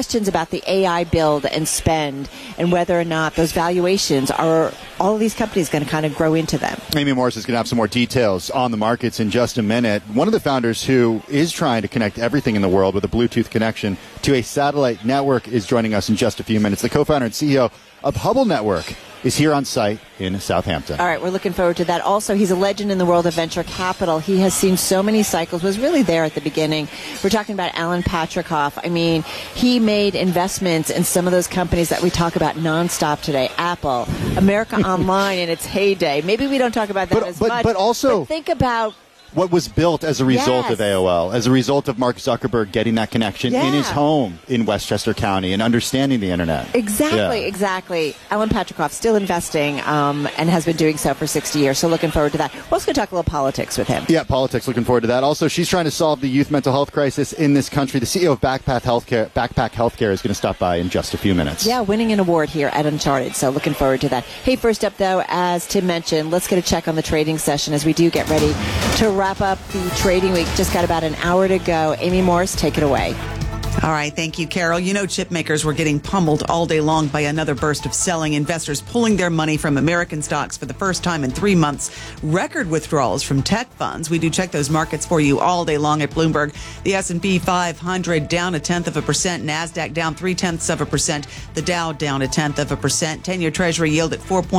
questions about the AI build and spend and whether or not those valuations are all of these companies going to kind of grow into them. Amy Morris is going to have some more details on the markets in just a minute. One of the founders who is trying to connect everything in the world with a Bluetooth connection to a satellite network is joining us in just a few minutes. The co-founder and CEO of Hubble Network is here on site in Southampton. All right, we're looking forward to that. Also, he's a legend in the world of venture capital. He has seen so many cycles, was really there at the beginning. We're talking about Alan Patricof. I mean, he made investments in some of those companies that we talk about nonstop today. Apple, America Online in its heyday. Maybe we don't talk about that as much. But also, think about what was built as a result of AOL, as a result of Mark Zuckerberg getting that connection in his home in Westchester County and understanding the internet. Exactly. Alan Patricof still investing and has been doing so for 60 years. So looking forward to that. We're also going to talk a little politics with him. Yeah, politics. Looking forward to that. Also, she's trying to solve the youth mental health crisis in this country. The CEO of Backpack Healthcare is going to stop by in just a few minutes. Yeah, winning an award here at Uncharted. So looking forward to that. Hey, first up, though, as Tim mentioned, let's get a check on the trading session as we do get ready to wrap up the trading week. Just got about an hour to go. Amy Morris, take it away. All right. Thank you, Carol. You know, chip makers were getting pummeled all day long by another burst of selling. Investors pulling their money from American stocks for the first time in 3 months. Record withdrawals from tech funds. We do check those markets for you all day long at Bloomberg. The S&P 500 down 0.1%. NASDAQ down 0.3%. The Dow down 0.1%. 10-year Treasury yield at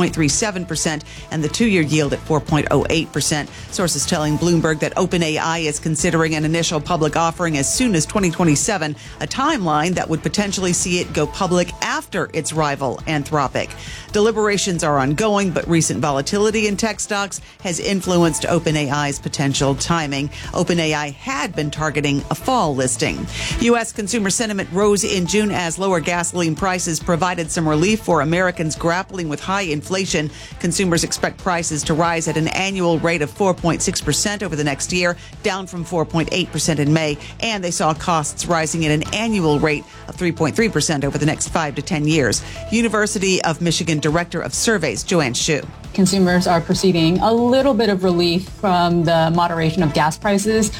4.37% and the 2-year yield at 4.08%. Sources telling Bloomberg that OpenAI is considering an initial public offering as soon as 2027. A timeline that would potentially see it go public after its rival, Anthropic. Deliberations are ongoing, but recent volatility in tech stocks has influenced OpenAI's potential timing. OpenAI had been targeting a fall listing. U.S. consumer sentiment rose in June as lower gasoline prices provided some relief for Americans grappling with high inflation. Consumers expect prices to rise at an annual rate of 4.6% over the next year, down from 4.8% in May, and they saw costs rising at an annual rate of 3.3% over the next 5 to 10 years. University of Michigan Director of Surveys, Joanne Shu. Consumers are perceiving a little bit of relief from the moderation of gas prices.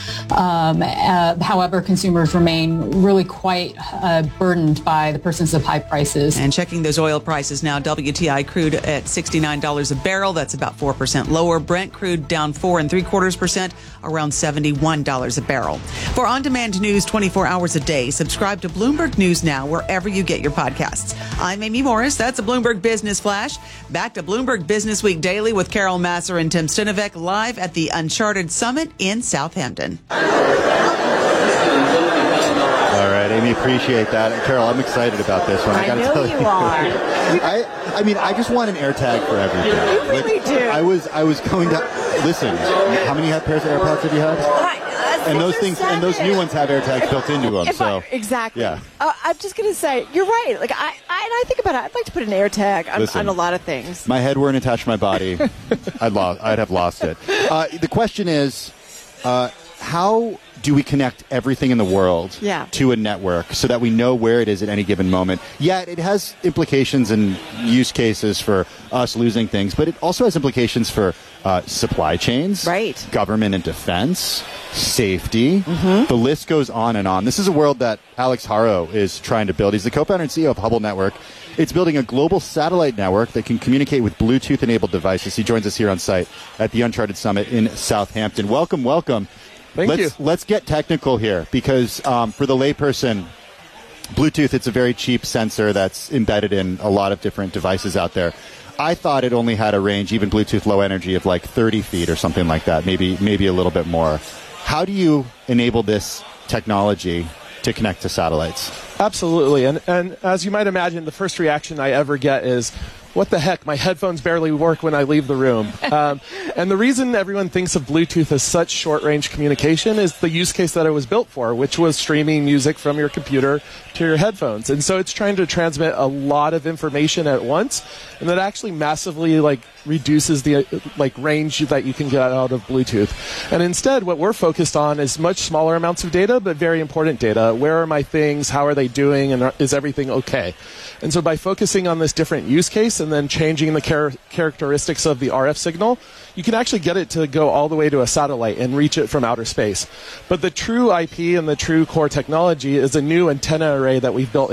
However, consumers remain really quite burdened by the persistence of high prices. And checking those oil prices now, WTI crude at $69 a barrel. That's about 4% lower. Brent crude down 4.75%, around $71 a barrel. For on-demand news 24 hours a day, subscribe to Bloomberg News Now wherever you get your podcasts. I'm Amy Morris. That's a Bloomberg Business Flash. Back to Bloomberg Business Week Daily with Carol Massar and Tim Stinovec live at the Uncharted Summit in Southampton. All right, Amy, appreciate that. Carol, I'm excited about this one. I know you are. I mean, I just want an AirTag for everything. You really do. I was going to listen. How many pairs of AirPods have you had? And those things, and those new ones have AirTags built into them. Exactly. Yeah. I'm just going to say, you're right. Like I think about it. I'd like to put an AirTag on a lot of things. My head weren't attached to my body. I'd have lost it. The question is, how do we connect everything in the world to a network so that we know where it is at any given moment? Yet it has implications and use cases for us losing things, but it also has implications for supply chains, government and defense, safety. The list goes on and on. This is a world that Alex Haro is trying to build. He's the co-founder and CEO of Hubble Network. It's building a global satellite network that can communicate with Bluetooth-enabled devices. He joins us here on site at the Uncharted Summit in Southampton. Welcome. Thank you. Let's get technical here because for the layperson, Bluetooth, it's a very cheap sensor that's embedded in a lot of different devices out there. I thought it only had a range, even Bluetooth low energy, of like 30 feet or something like that, maybe a little bit more. How do you enable this technology to connect to satellites? Absolutely. And as you might imagine, the first reaction I ever get is, what the heck? My headphones barely work when I leave the room. And the reason everyone thinks of Bluetooth as such short-range communication is the use case that it was built for, which was streaming music from your computer to your headphones. And so it's trying to transmit a lot of information at once, and that actually massively reduces the range that you can get out of Bluetooth. And instead, what we're focused on is much smaller amounts of data, but very important data. Where are my things? How are they doing? And is everything okay? And so by focusing on this different use case and then changing the characteristics of the RF signal, you can actually get it to go all the way to a satellite and reach it from outer space. But the true IP and the true core technology is a new antenna array that we've built